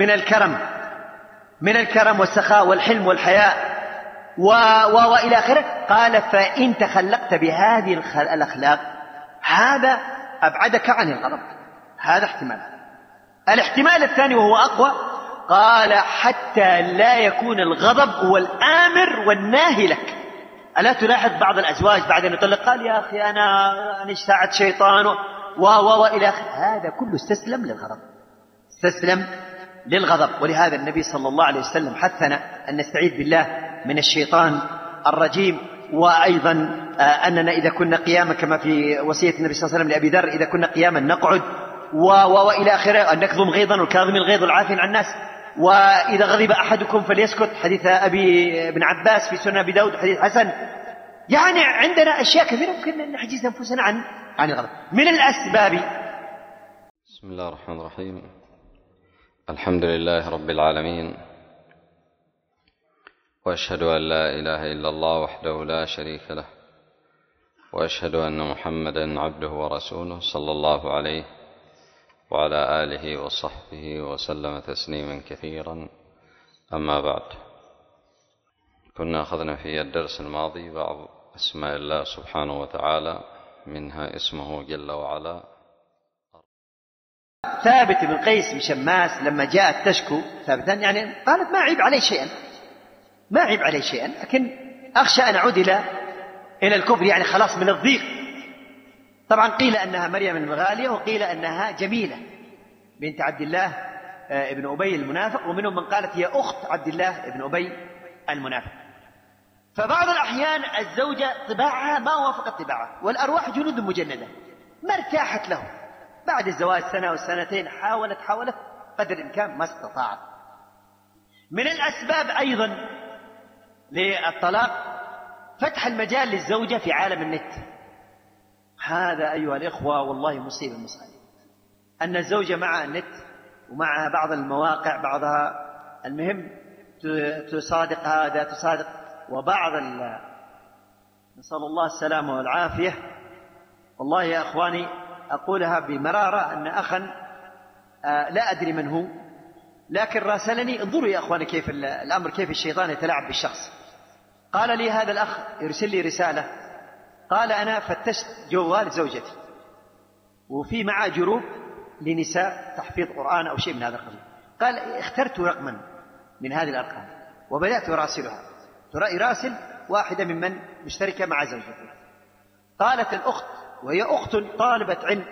[SPEAKER 1] من الكرم والسخاء والحلم والحياء وإلى آخره. قال فإن تخلقت بهذه الأخلاق هذا أبعدك عن الغضب. هذا احتمال. الاحتمال الثاني وهو أقوى، قال حتى لا يكون الغضب هو الآمر والناهي لك. ألا تلاحظ بعض الأزواج بعد أن يطلق قال يا أخي أنا اشتعت شيطان وإلى آخره. هذا كله استسلم للغضب، استسلم للغضب. ولهذا النبي صلى الله عليه وسلم حثنا أن نستعيذ بالله من الشيطان الرجيم. وأيضا أننا إذا كنا قياما كما في وصية النبي صلى الله عليه وسلم لأبي ذر إذا كنا قياما نقعد وإلى آخره، أن نكظم غيظا والكاظم الغيظ والعافين عن الناس، وإذا غضب أحدكم فليسكت، حديث أبي بن عباس في سنن أبي داود حديث حسن. يعني عندنا أشياء كثيرة ممكن أن نحجز أنفسنا عن الغضب. من الأسباب.
[SPEAKER 2] بسم الله الرحمن الرحيم. الحمد لله رب العالمين، وأشهد أن لا إله إلا الله وحده لا شريك له، وأشهد أن محمدا عبده ورسوله صلى الله عليه وعلى آله وصحبه وسلم تسليما كثيرا. أما بعد، كنا أخذنا في الدرس الماضي بعض أسماء الله سبحانه وتعالى، منها اسمه جل وعلا.
[SPEAKER 1] ثابت بن قيس بن شماس لما جاءت تشكو ثابتا، يعني قالت ما عيب علي شيئا، لكن أخشى أن أعود إلى الكفر، يعني خلاص من الضيق. طبعا قيل أنها مريم المغالية، وقيل أنها جميلة بنت عبد الله ابن أبي المنافق، ومنهم من قالت هي أخت عبد الله ابن أبي المنافق. فبعض الأحيان الزوجة طباعها ما وافقت طباعه، والأرواح جنود مجندة ما ارتاحت له. بعد الزواج سنة والسنتين حاولت قدر الإمكان ما استطاعت. من الأسباب أيضا للطلاق فتح المجال للزوجة في عالم النت. هذا أيها الإخوة والله مصيبة مصيبة، أن الزوجة مع النت ومعها بعض المواقع، بعضها المهم تصادق هذا تصادق، وبعض نسأل الله السلامة والعافية. والله يا أخواني أقولها بمرارة أن أخا لا أدري من هو، لكن راسلني. انظروا يا أخواني كيف الأمر، كيف الشيطان يتلاعب بالشخص. قال لي هذا الأخ يرسل لي رسالة، قال أنا فتشت جوال زوجتي وفي معه جروب لنساء تحفيظ قرآن أو شيء من هذا القبيل. قال اخترت رقما من هذه الأرقام وبدأت أراسلها، يراسل واحدة ممن مشتركة مع زوجته. قالت الأخت وهي أخت طالبة علم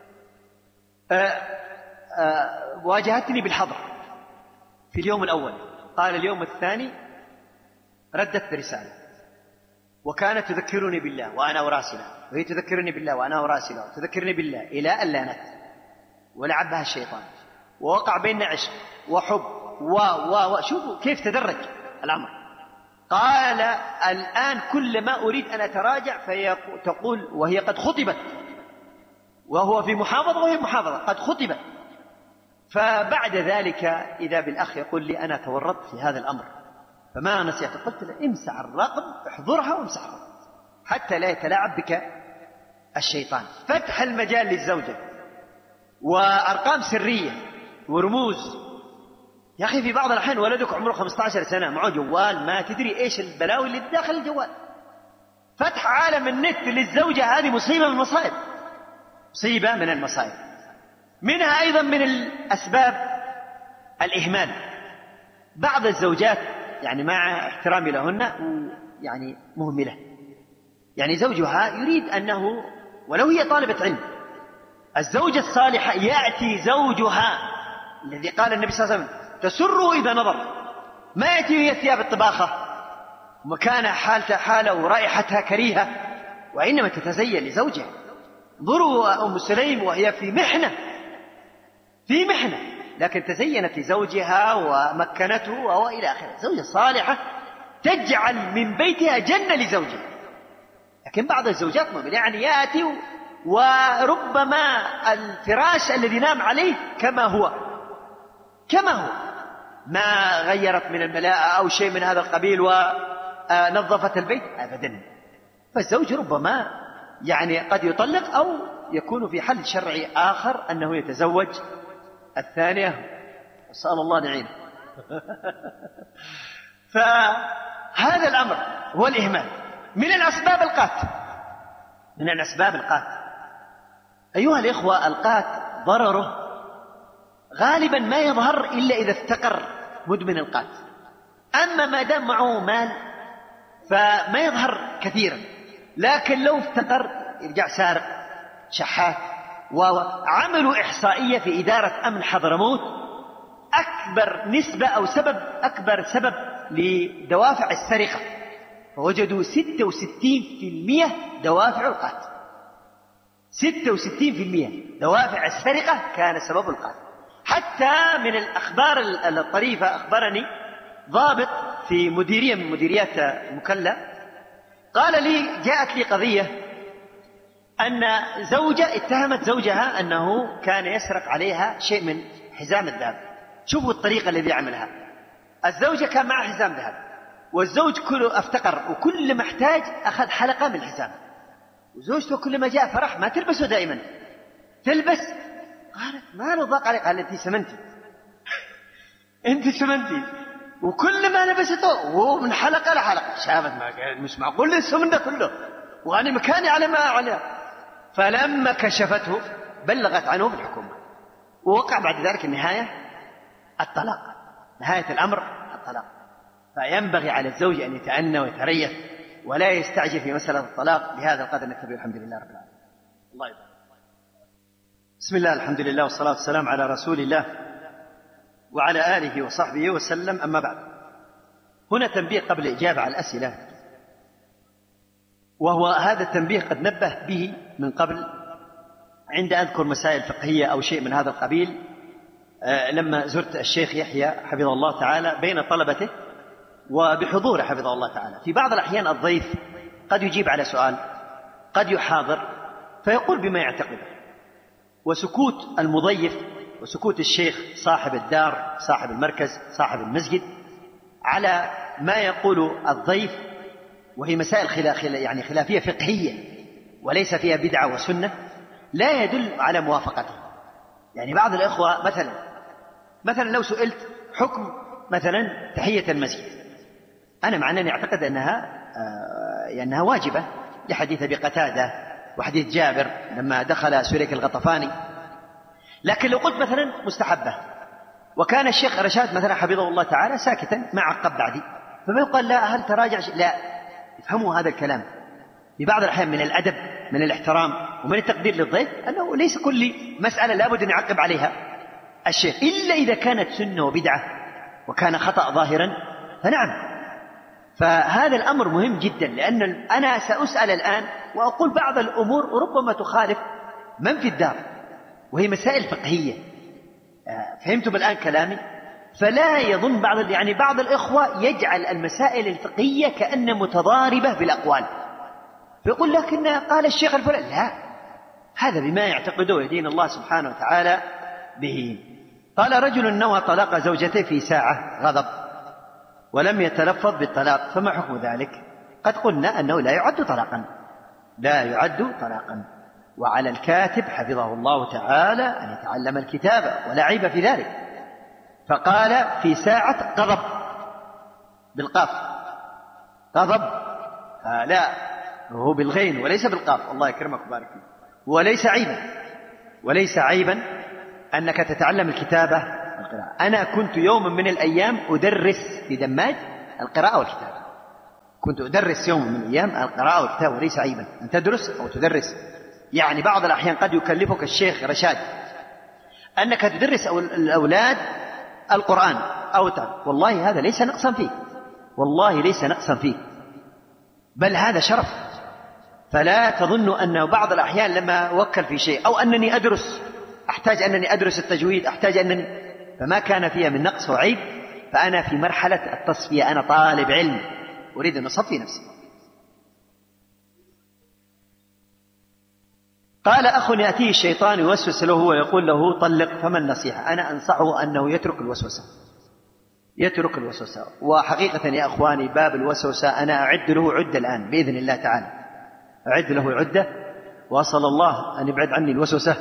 [SPEAKER 1] واجهتني بالحظر في اليوم الأول. قال اليوم الثاني ردت برسالة، وكانت تذكرني بالله وأنا أراسلها، وهي تذكرني بالله وأنا أراسلها، وتذكرني بالله إلى أن لانت، ولعبها الشيطان، ووقع بيننا عشق وحب شوفوا كيف تدرج الأمر. قال الآن كل ما أريد أن أتراجع تقول وهي قد خطبت، وهو في محافظة وهي محافظة قد خطبت. فبعد ذلك إذا بالأخ يقول لي أنا تورطت في هذا الأمر، فما نصيحت؟ قلت له امسح الرقم، احضرها وامسح الرقم حتى لا يتلاعب بك الشيطان. فتح المجال للزوجة وأرقام سرية ورموز. يا أخي في بعض الأحيان ولدك عمره 15 سنة معه جوال ما تدري إيش البلاوي اللي داخل الجوال. فتح عالم النت للزوجة هذه مصيبة من المصائب، مصيبة من المصائب. منها أيضا من الأسباب الإهمال. بعض الزوجات يعني مع احترامي لهن يعني مهملة، يعني زوجها يريد أنه ولو هي طالبة علم، الزوجة الصالحة يأتي زوجها الذي قال النبي صلى الله عليه وسلم تسره إذا نظر، ما يأتي وهي ثياب الطباخة وكان حالة ورائحتها كريهة، وإنما تتزين لزوجها. انظروا أم سليم وهي في محنة لكن تزينت لزوجها ومكنته وإلى آخره. زوجة صالحة تجعل من بيتها جنة لزوجها. لكن بعض الزوجات يعني يأتي وربما الفراش الذي نام عليه كما هو ما غيرت من الملاءة أو شيء من هذا القبيل ونظفت البيت أبدا. فالزوج ربما يعني قد يطلق أو يكون في حل شرعي آخر أنه يتزوج الثانية، أسأل الله نعيم. فهذا الأمر هو الإهمال من الأسباب القات. أيها الإخوة، القات ضرره غالبا ما يظهر إلا إذا افتقر مدمن القات. أما ما دام معه مال فما يظهر كثيرا، لكن لو افتقر يرجع سارق شحات. وعملوا إحصائية في إدارة أمن حضرموت، أكبر سبب لدوافع السرقة، فوجدوا 66% دوافع القات. 66% دوافع السرقة كان سبب القات. حتى من الأخبار الطريفة أخبرني ضابط في مديرية من مديريات المكلا، قال لي جاءت لي قضية أن زوجة اتهمت زوجها أنه كان يسرق عليها شيء من حزام الذهب. شوفوا الطريقة الذي عملها. الزوجة كان معها حزام ذهب والزوج كله افتقر وكل ما احتاج أخذ حلقة من الحزام، وزوجته كل ما جاء فرح ما تلبسه دائما، تلبس. قالت ما له ضاق عليك؟ قال أنت سمنتي وكل ما لبسته وهو من حلقة لحلقة. شافت مش معقول السمن ده كله وأنا مكاني على ما عليه. فلما كشفته بلغت عنه بالحكومة، ووقع بعد ذلك النهاية الطلاق، نهاية الأمر الطلاق. فينبغي على الزوج أن يتأنى ويتريث ولا يستعجل في مسألة الطلاق. بهذا القدر نكتفي، الحمد لله رب العالمين. الله يبارك. بسم الله، الحمد لله، والصلاة والسلام على رسول الله وعلى آله وصحبه وسلم. أما بعد، هنا تنبيه قبل الإجابة على الأسئلة، وهو هذا التنبيه قد نبه به من قبل عند أذكر مسائل فقهية أو شيء من هذا القبيل، لما زرت الشيخ يحيى حفظه الله تعالى بين طلبته وبحضوره حفظه الله تعالى. في بعض الأحيان الضيف قد يجيب على سؤال، قد يحاضر فيقول بما يعتقده، وسكوت المضيف وسكوت الشيخ صاحب الدار صاحب المركز صاحب المسجد على ما يقول الضيف، وهي مسائل خلافية فقهية وليس فيها بدعة وسنة، لا يدل على موافقته. يعني بعض الإخوة مثلا لو سئلت حكم مثلا تحية المسجد، أنا مع أنني أعتقد أنها واجبة لحديث أبي قتادة وحديث جابر لما دخل سليك الغطفاني، لكن لو قلت مثلا مستحبة وكان الشيخ رشاد مثلا حفظه الله تعالى ساكتا ما عقب بعدي، فما يقال لا هل تراجع؟ لا، افهموا هذا الكلام. في بعض الأحيان من الأدب من الاحترام ومن التقدير للضيف أنه ليس كل مسألة لابد أن يعقب عليها الشيخ، إلا إذا كانت سنة وبدعة وكان خطأ ظاهرا فنعم. فهذا الأمر مهم جدا، لأن أنا سأسأل الآن وأقول بعض الأمور ربما تخالف من في الدار وهي مسائل فقهية. فهمتم الآن كلامي؟ فلا يظن بعض الإخوة يجعل المسائل الفقهية كأن متضاربة بالأقوال، فيقول لكن قال الشيخ الفلاني، لا، هذا بما يعتقده يدين الله سبحانه وتعالى به. قال رجل نوى طلاق زوجته في ساعة غضب ولم يتلفظ بالطلاق، فما حكم ذلك؟ قد قلنا أنه لا يعد طلاقا، وعلى الكاتب حفظه الله تعالى أن يتعلم الكتابة ولا عيب في ذلك. فقال في ساعة غضب بالقاف، غضب لا، هو بالغين وليس بالقاف، الله يكرمك وبارك فيك، وليس عيبا أنك تتعلم الكتابة والقراءة. أنا كنت يوما من الأيام أدرس في دماج القراءة والكتابة، كنت أدرس يوم من الأيام القراءة والكتابة، وليس عيبا أن تدرس أو تدرس. يعني بعض الأحيان قد يكلفك الشيخ رشاد أنك تدرس الأولاد القرآن والله هذا ليس نقصا فيه، والله ليس نقصا فيه، بل هذا شرف. فلا تظن أنه بعض الأحيان لما وكل في شيء أو أنني أدرس أحتاج أنني أدرس التجويد، أحتاج أنني، فما كان فيها من نقص وعيب، فأنا في مرحلة التصفية، أنا طالب علم أريد أن أصفي نفسي. قال: أخ يأتيه الشيطان يوسوس له ويقول له طلق، فما النصيحة؟ أنا أنصحه أنه يترك الوسوسة، يترك الوسوسة. وحقيقة يا أخواني باب الوسوسة أنا أعد له عدة الآن بإذن الله تعالى، أعد له عدة، وأسأل الله أن يبعد عني الوسوسة.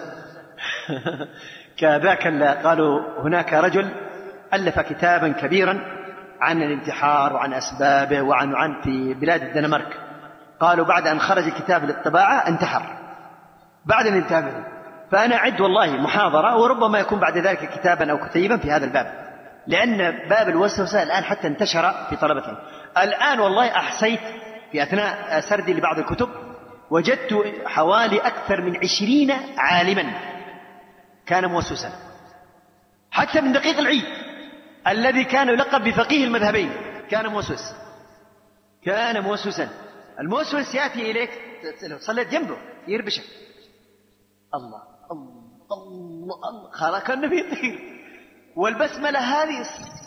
[SPEAKER 1] كذاك قالوا هناك رجل ألف كتابا كبيرا عن الانتحار وعن أسبابه وعن في بلاد الدنمارك. قالوا بعد أن خرج الكتاب للطباعة انتحر بعد أن انتهى. فأنا أعد والله محاضرة، وربما يكون بعد ذلك كتابا أو كتيبا في هذا الباب، لأن باب الوسوسة الآن حتى انتشر في طلبة العلم. الآن والله أحصيت في أثناء سردي لبعض الكتب وجدت حوالي أكثر من 20 عالما كان موسوسا، حتى من دقيق العيد الذي كان يلقب بفقيه المذهبين كان موسوس، كان موسوسا. الموسوس يأتي إليك صليت جنبه يربشك، الله الله الله خلاص كان النبي يطير، والبسملة هذه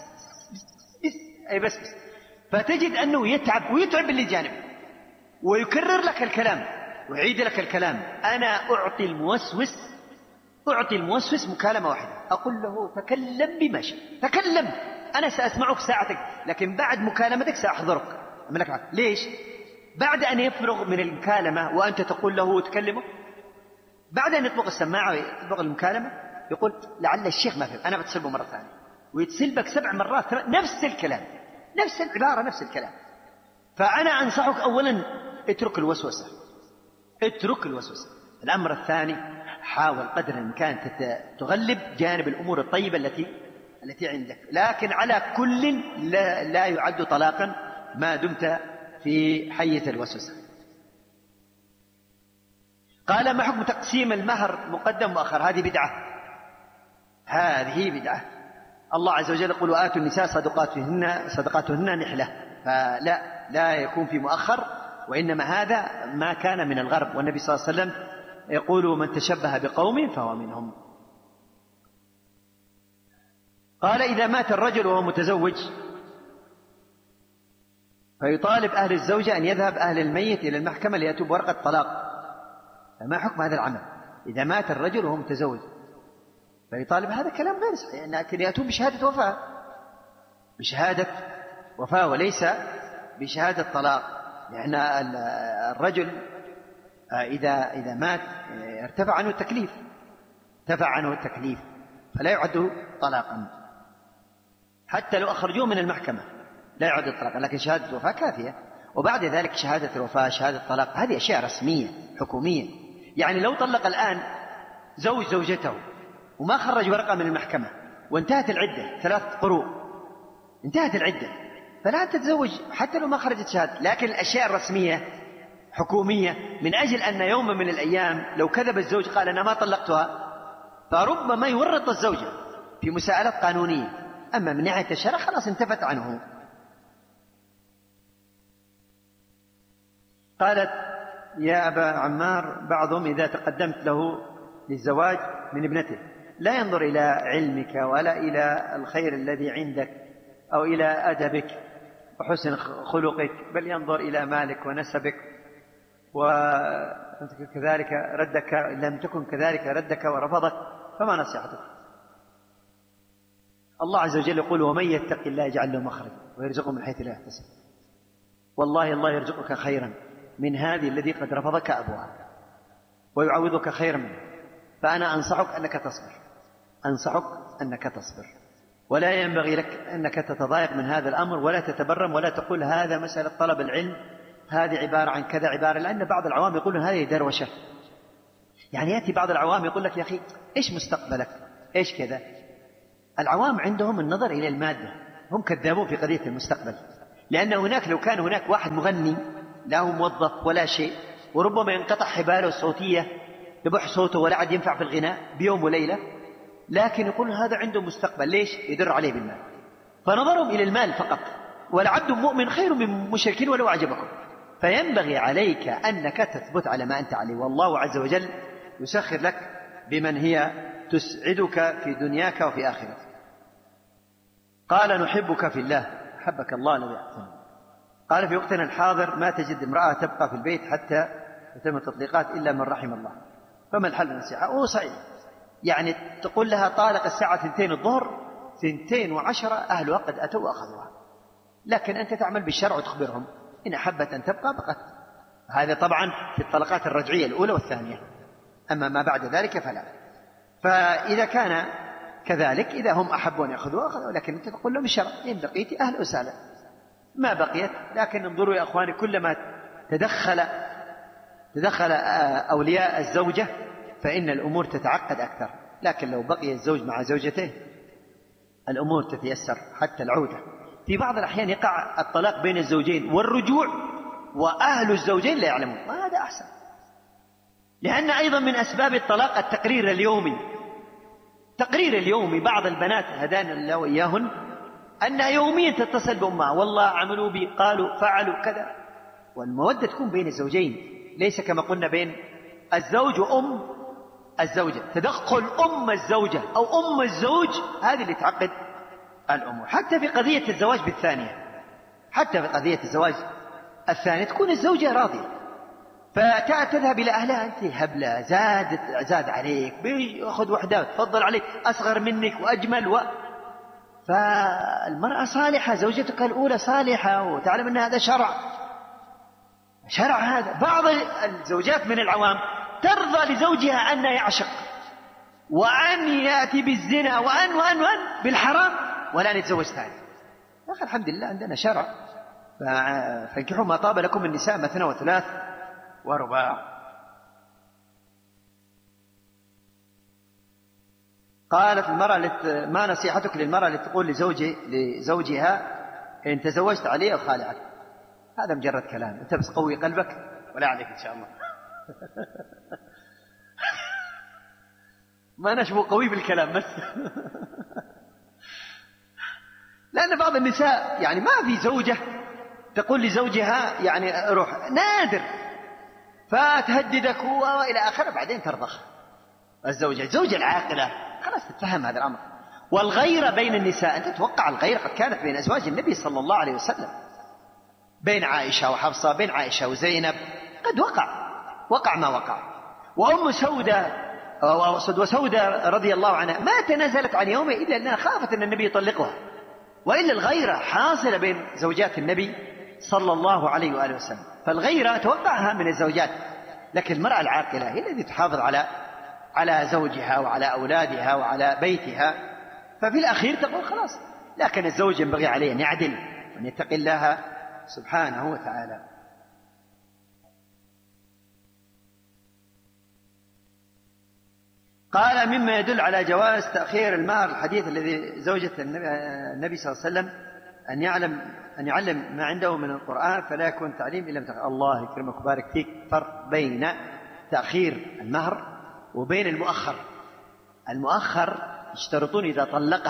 [SPEAKER 1] أي بس فتجد أنه يتعب ويتعب اللي جانبه ويكرر لك الكلام ويعيد لك الكلام. أنا أعطي الموسوس مكالمة واحدة، أقول له تكلم بما شئت، تكلم، أنا سأسمعك ساعتك، لكن بعد مكالمتك سأحضرك. ليش؟ بعد أن يفرغ من المكالمة وأنت تقول له تكلمه، بعد أن يطبق السماعة ويطبق المكالمة يقول لعل الشيخ ما فهم، أنا بتصل مرة ثانية، ويتسلبك 7 مرات نفس الكلام، نفس العبارة، نفس الكلام. فأنا أنصحك أولا اترك الوسوسة، اترك الوسوسة. الأمر الثاني حاول قدر الإمكان تغلب جانب الأمور الطيبة التي عندك، لكن على كل لا يعد طلاقا ما دمت في حيز الوسوسة. قال: ما حكم تقسيم المهر مقدم مؤخر؟ هذه بدعة، هذه بدعة. الله عز وجل يقول: وآتوا النساء صدقاتهن نحلة، لا يكون في مؤخر، وإنما هذا ما كان من الغرب، والنبي صلى الله عليه وسلم يقول: من تشبه بقوم فهو منهم. قال: إذا مات الرجل وهو متزوج فيطالب أهل الزوجة أن يذهب أهل الميت إلى المحكمة ليأتوا بورقة طلاق، فما حكم هذا العمل؟ إذا مات الرجل وهو متزوج فيطالب، هذا كلام غير صحيح، لكن يأتون بشهادة وفاة وليس بشهادة طلاق، لأن الرجل إذا مات ارتفع عنه التكليف فلا يعد طلاقا، حتى لو أخرجوه من المحكمة لا يعد طلاقا، لكن شهادة الوفاة كافية. وبعد ذلك شهادة الوفاة، شهادة الطلاق، هذه أشياء رسمية حكومية. يعني لو طلق الآن زوجته وما خرج ورقة من المحكمة وانتهت العدة 3 قروء، انتهت العدة، فلا تتزوج حتى لو ما خرجت شهادة. لكن الأشياء الرسمية حكومية، من أجل أن يوم من الأيام لو كذب الزوج قال أنا ما طلقتها، فربما يورط الزوجة في مساءلة قانونية. أما من ناحية الشرع خلاص انتفت عنه. قالت: يا أبا عمار، بعضهم إذا تقدمت له للزواج من ابنته لا ينظر إلى علمك ولا إلى الخير الذي عندك أو إلى أدبك وحسن خلقك، بل ينظر إلى مالك ونسبك، وكذلك ردك، لم تكن كذلك ردك ورفضك، فما نصيحتك؟ الله عز وجل يقول: ومن يتق الله يجعل له مخرجا ويرزقه من حيث لا يحتسب. والله الله يرزقك خيرا من هذه الذي قد رفضك أبوها ويعوضك خيرا منه. فأنا أنصحك أنك تصبر، ولا ينبغي لك أنك تتضايق من هذا الأمر ولا تتبرم ولا تقول هذا مسألة طلب العلم، هذه عبارة عن كذا عبارة، لأن بعض العوام يقولون هذه دروشة. يعني يأتي بعض العوام يقول لك: يا أخي إيش مستقبلك؟ إيش كذا؟ العوام عندهم النظر إلى المادة، هم كذابون في قضية المستقبل، لأن هناك لو كان هناك واحد مغني لا هو موظف ولا شيء، وربما ينقطع حباله الصوتية يبح صوته ولا عاد ينفع في الغناء بيوم وليلة، لكن يقول هذا عنده مستقبل. ليش؟ يدر عليه بالمال. فنظرهم إلى المال فقط. والعبد مؤمن خير من مشركين ولو أعجبكم. فينبغي عليك أنك تثبت على ما أنت عليه، والله عز وجل يسخر لك بمن هي تسعدك في دنياك وفي آخرتك. قال نحبك في الله، حبك الله الذي أحسن. قال في وقتنا الحاضر ما تجد امرأة تبقى في البيت حتى يتم التطليقات إلا من رحم الله، فما الحل النصيحة؟ هو صحيح، يعني تقول لها طالق الساعة 2 الظهر، 2:10 أهلها قد أتوا وأخذوها، لكن أنت تعمل بالشرع وتخبرهم إن أحبت أن تبقى بقت. هذا طبعا في الطلقات الرجعية الأولى والثانية، أما ما بعد ذلك فلا. فإذا كان كذلك إذا هم أحبوا أن يأخذوها أخذوا، لكن أنت تقول لهم الشرع إن بقيت أهل وسهلا، ما بقيت. لكن انظروا يا أخواني، كلما تدخل أولياء الزوجة فإن الأمور تتعقد أكثر، لكن لو بقي الزوج مع زوجته الأمور تتيسر حتى العودة. في بعض الأحيان يقع الطلاق بين الزوجين والرجوع وأهل الزوجين لا يعلمون، وهذا أحسن، لأن أيضا من أسباب الطلاق التقرير اليومي. تقرير اليومي، بعض البنات هدانا الله وإياهن أنها يوميا تتصل بأمها، والله عملوا بي، قالوا فعلوا كذا. والمودة تكون بين الزوجين، ليس كما قلنا بين الزوج وأم الزوجة. تدخل أم الزوجة أو أم الزوج هذه اللي تعقد الأمور. حتى في قضية الزواج بالثانية، حتى في قضية الزواج الثانية تكون الزوجة راضية، فتذهب إلى أهلها، أنت هبلة، زاد عليك، بيأخذ وحدة تفضل عليك، أصغر منك وأجمل فالمرأة صالحة، زوجتك الأولى صالحة، وتعلم أن هذا شرع هذا. بعض الزوجات من العوام ترضى لزوجها أن يعشق وأن يأتي بالزنا وأن بالحرام ولا نتزوج ثاني. يا أخي الحمد لله عندنا شرع، فانكحوا ما طاب لكم النساء مثنى وثلاث ورباع. قالت المرأة ما نصيحتك للمرأة التي تقول لزوجها إن تزوجت عليه وخالعك؟ هذا مجرد كلام، أنت بس قوي قلبك ولا عليك إن شاء الله. ما نشبه قوي بالكلام بس. لأن بعض النساء يعني ما في زوجة تقول لزوجها يعني روح، نادر، فتهددك وإلى آخره، بعدين ترضخ. الزوجة العاقلة خلاص تتفهم هذا الأمر. والغيرة بين النساء، أنت تتوقع الغيرة قد كانت بين أزواج النبي صلى الله عليه وسلم، بين عائشة وحفصة، بين عائشة وزينب، قد وقع ما وقع. وأم وسودة رضي الله عنها ما تنازلت عن يومه إلا أنها خافت أن النبي يطلقها، وإلا الغيرة حاصلة بين زوجات النبي صلى الله عليه وآله وسلم. فالغيرة توقعها من الزوجات، لكن المرأة العاقلة هي التي تحافظ على زوجها وعلى أولادها وعلى بيتها، ففي الأخير تقول خلاص. لكن الزوج ينبغي عليه أن يعدل وأن يتقي الله سبحانه وتعالى. قال مما يدل على جواز تأخير المهر الحديث الذي زوجة النبي صلى الله عليه وسلم أن يعلم ما عنده من القرآن فلا يكون تعليم إلا متأخر. الله يكرمك وبارك فيك. فرق بين تأخير المهر وبين المؤخر يشترطون إذا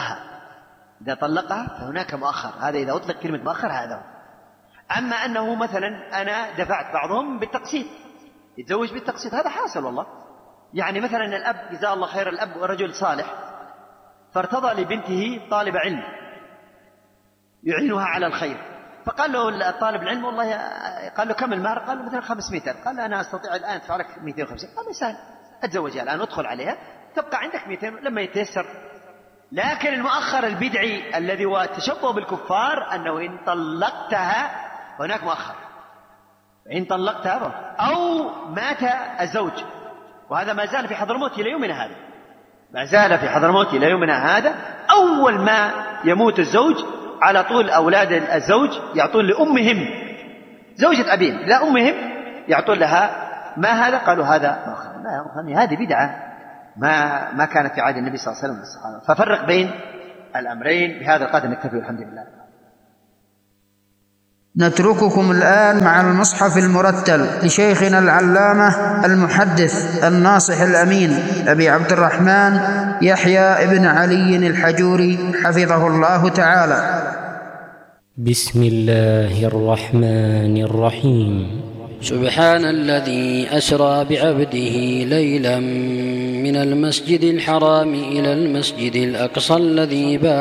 [SPEAKER 1] طلقها فهناك مؤخر، هذا إذا أطلق كلمة مؤخر هذا هو. أما أنه مثلا أنا دفعت بعضهم بالتقسيط، يتزوج بالتقسيط، هذا حاصل والله. يعني مثلا الأب جزاه الله خير، الأب رجل صالح فارتضى لبنته طالب علم يعينها على الخير، فقال له الطالب العلم والله، قال له كم المهر؟ قال له مثلا 500. قال أنا أستطيع الآن أدفع لك 250. قال سهل، أتزوجها الآن، أدخل عليها، تبقى عندك 200 لما يتيسر. لكن المؤخر البدعي الذي هو التشبه بالكفار أنه إن طلقتها هناك مؤخر، إن طلقتها أو مات الزوج، وهذا ما زال في حضرموت إلى يومنا هذا، ما زال في حضرموت إلى يومنا هذا. أول ما يموت الزوج على طول أولاد الزوج يعطون لأمهم، زوجة أبيهم لا أمهم، يعطون لها ما هذا، قالوا هذا مؤخر. لا، هذه بدعة، ما كانت في عهد النبي صلى الله عليه وسلم والصحابة. ففرق بين الأمرين. بهذا القدر نكتفي والحمد لله.
[SPEAKER 3] نترككم الآن مع المصحف المرتل لشيخنا العلامة المحدث الناصح الأمين أبي عبد الرحمن يحيى بن علي الحجوري حفظه الله تعالى.
[SPEAKER 4] بسم الله الرحمن الرحيم.
[SPEAKER 5] سبحان الذي أسرى بعبده ليلا من المسجد الحرام إلى المسجد الأقصى الذي